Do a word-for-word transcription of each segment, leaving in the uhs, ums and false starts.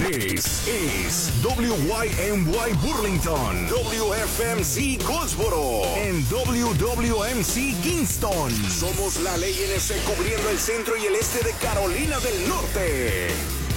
This is W Y M Y Burlington, W F M C Goldsboro, en W W M C Kingston. Somos la Ley N C cubriendo el centro y el este de Carolina del Norte.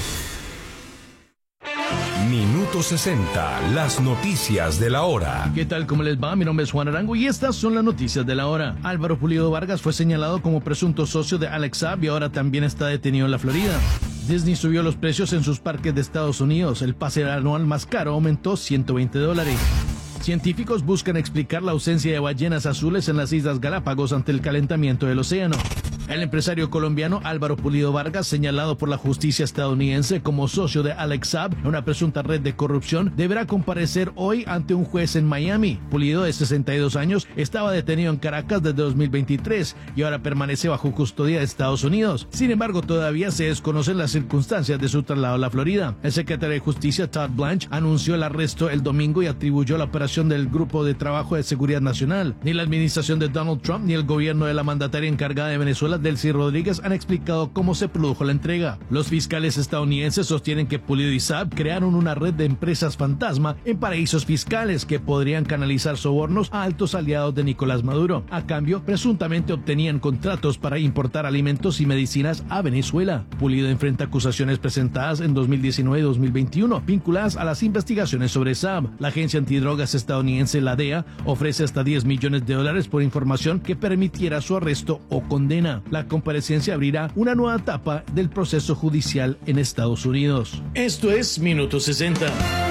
Minuto sesenta, las noticias de la hora. ¿Qué tal? ¿Cómo les va? Mi nombre es Juan Arango y estas son las noticias de la hora. Álvaro Pulido Vargas fue señalado como presunto socio de Alex Saab y ahora también está detenido en la Florida. Disney subió los precios en sus parques de Estados Unidos. El pase anual más caro aumentó ciento veinte dólares. Científicos buscan explicar la ausencia de ballenas azules en las Islas Galápagos ante el calentamiento del océano. El empresario colombiano Álvaro Pulido Vargas, señalado por la justicia estadounidense como socio de Alex Saab en una presunta red de corrupción, deberá comparecer hoy ante un juez en Miami. Pulido, de sesenta y dos años, estaba detenido en Caracas desde dos mil veintitrés y ahora permanece bajo custodia de Estados Unidos. Sin embargo, todavía se desconocen las circunstancias de su traslado a la Florida. El secretario de Justicia, Todd Blanche, anunció el arresto el domingo y atribuyó la operación del Grupo de Trabajo de Seguridad Nacional. Ni la administración de Donald Trump ni el gobierno de la mandataria encargada de Venezuela, Delcy Rodríguez, han explicado cómo se produjo la entrega. Los fiscales estadounidenses sostienen que Pulido y Saab crearon una red de empresas fantasma en paraísos fiscales que podrían canalizar sobornos a altos aliados de Nicolás Maduro. A cambio, presuntamente obtenían contratos para importar alimentos y medicinas a Venezuela. Pulido enfrenta acusaciones presentadas en dos mil diecinueve y dos mil veintiuno vinculadas a las investigaciones sobre Saab. La agencia antidrogas estadounidense, la D E A, ofrece hasta diez millones de dólares por información que permitiera su arresto o condena. La comparecencia abrirá una nueva etapa del proceso judicial en Estados Unidos. Esto es Minuto sesenta.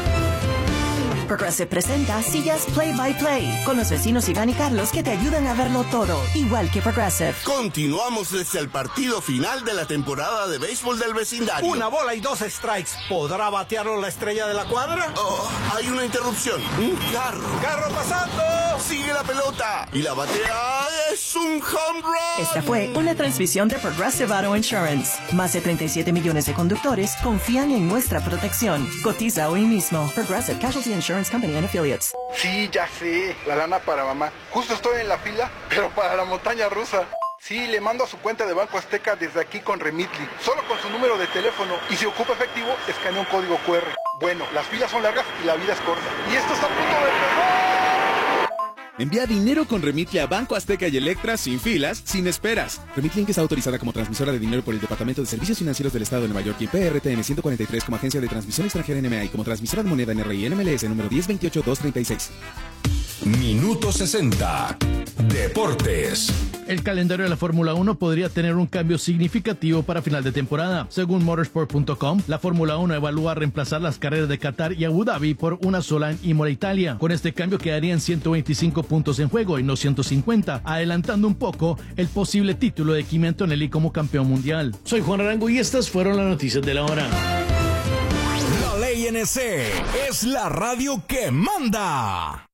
Progressive presenta Sillas Play by Play con los vecinos Iván y Carlos que te ayudan a verlo todo, igual que Progressive. Continuamos desde el partido final de la temporada de béisbol del vecindario. Una bola y dos strikes. ¿Podrá batearlo la estrella de la cuadra? Oh, hay una interrupción. Un carro. ¡Carro pasando! Sigue la pelota y la batea es un home run. Esta fue una transmisión de Progressive Auto Insurance. Más de treinta y siete millones de conductores confían en nuestra protección. Cotiza hoy mismo. Progressive Casualty Insurance Company and Affiliates. Sí, ya sé, la lana para mamá. Justo estoy en la fila, pero para la montaña rusa. Sí, le mando a su cuenta de Banco Azteca desde aquí con Remitly. Solo con su número de teléfono. Y si ocupa efectivo, escanea un código cu erre. Bueno, las filas son largas y la vida es corta. Y esto está a punto de empezar. Envía dinero con Remitly a Banco Azteca y Electra sin filas, sin esperas. Remitly Inc está autorizada como transmisora de dinero por el Departamento de Servicios Financieros del Estado de Nueva York y P R T N ciento cuarenta y tres como agencia de transmisión extranjera N M A y como transmisora de moneda N R I N M L S número diez veintiocho dos treinta y seis. Minuto sesenta. Deportes. El calendario de la Fórmula uno podría tener un cambio significativo para final de temporada. Según motorsport punto com, la Fórmula uno evalúa reemplazar las carreras de Qatar y Abu Dhabi por una sola en Imola, Italia. Con este cambio quedarían ciento veinticinco puntos en juego y no ciento cincuenta, adelantando un poco el posible título de Kimi Antonelli como campeón mundial. Soy Juan Arango y estas fueron las noticias de la hora. La Ley N C es la radio que manda.